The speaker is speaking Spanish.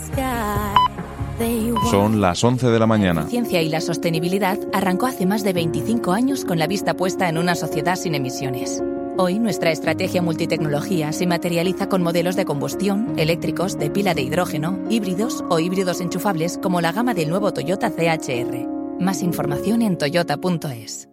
Son las 11 de la mañana. La eficiencia y la sostenibilidad arrancó hace más de 25 años con la vista puesta en una sociedad sin emisiones. Hoy nuestra estrategia multitecnología se materializa con modelos de combustión, eléctricos, de pila de hidrógeno, híbridos o híbridos enchufables como la gama del nuevo Toyota CHR. Más información en toyota.es.